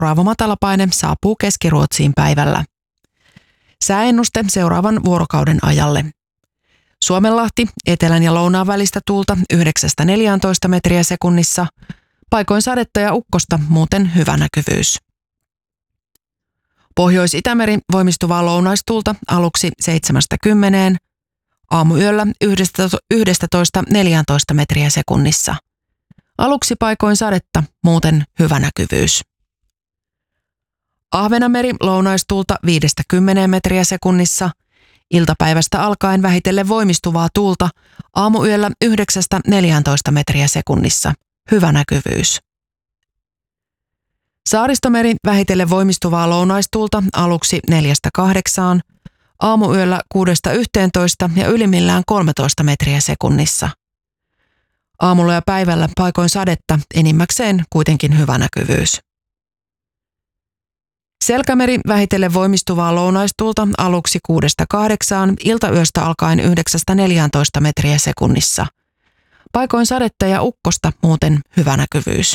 Raavomatalapaine saapuu Keski-Ruotsiin päivällä. Sääennuste seuraavan vuorokauden ajalle. Suomenlahti, etelän ja lounaan välistä tuulta 9–14 metriä sekunnissa. Paikoin sadetta ja ukkosta, muuten hyvä näkyvyys. Pohjois-Itämeri voimistuvaa lounaistuulta aluksi 7–10, aamuyöllä 11–14 metriä sekunnissa. Aluksi paikoin sadetta, muuten hyvä näkyvyys. Ahvenanmeri lounaistuulta 5–10 metriä sekunnissa. Iltapäivästä alkaen vähitellen voimistuvaa tuulta aamuyöllä 9–14 metriä sekunnissa. Hyvä näkyvyys. Saaristomeri vähitellen voimistuvaa lounaistuulta aluksi 4–8, aamuyöllä 6–11 ja ylimmillään 13 metriä sekunnissa. Aamulla ja päivällä paikoin sadetta, enimmäkseen kuitenkin hyvä näkyvyys. Selkämeri vähitellen voimistuvaa lounaistuulta aluksi 6–8, iltayöstä alkaen 9–14 metriä sekunnissa. Paikoin sadetta ja ukkosta, muuten hyvä näkyvyys.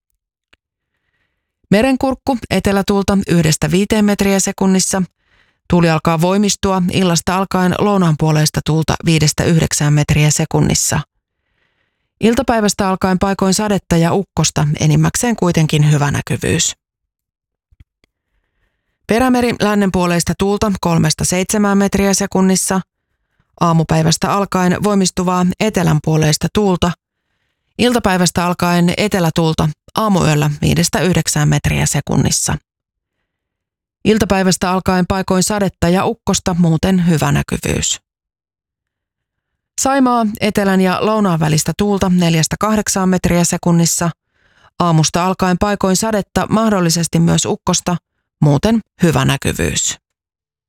Merenkurkku etelätuulta 1–5 metriä sekunnissa. Tuuli alkaa voimistua illasta alkaen lounaanpuoleista tuulta 5–9 metriä sekunnissa. Iltapäivästä alkaen paikoin sadetta ja ukkosta, enimmäkseen kuitenkin hyvä näkyvyys. Perämeri lännenpuoleista tuulta 3–7 metriä sekunnissa. Aamupäivästä alkaen voimistuvaa etelänpuoleista tuulta. Iltapäivästä alkaen etelätuulta aamuyöllä 5–9 metriä sekunnissa. Iltapäivästä alkaen paikoin sadetta ja ukkosta, muuten hyvä näkyvyys. Saimaa etelän ja lounaan välistä tuulta 4–8 metriä sekunnissa. Aamusta alkaen paikoin sadetta, mahdollisesti myös ukkosta, muuten hyvä näkyvyys.